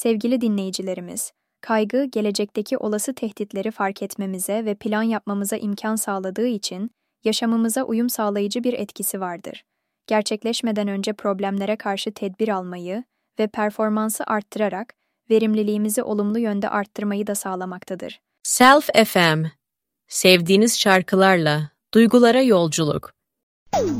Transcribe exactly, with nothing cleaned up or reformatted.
Sevgili dinleyicilerimiz, kaygı gelecekteki olası tehditleri fark etmemize ve plan yapmamıza imkan sağladığı için yaşamımıza uyum sağlayıcı bir etkisi vardır. Gerçekleşmeden önce problemlere karşı tedbir almayı ve performansı arttırarak verimliliğimizi olumlu yönde arttırmayı da sağlamaktadır. Self F M. Sevdiğiniz şarkılarla duygulara yolculuk.